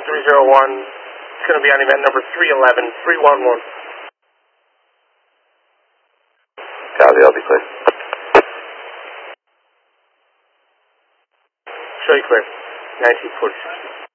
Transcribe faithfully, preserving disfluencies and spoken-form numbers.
three zero one. It's going to be on event number three eleven, three one one. Copy, I'll be clear. Show you clear. nineteen forty-six.